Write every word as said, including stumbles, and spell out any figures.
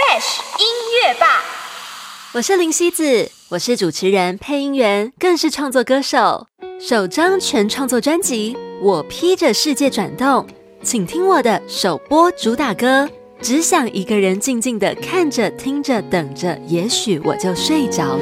Dash 音乐吧， 我是林希子，我是主持人、配音员，更是创作歌手。首张全创作专辑《我披着世界转动》，请听我的首播主打歌。只想一个人静静地看着、听着、等着，也许我就睡着了。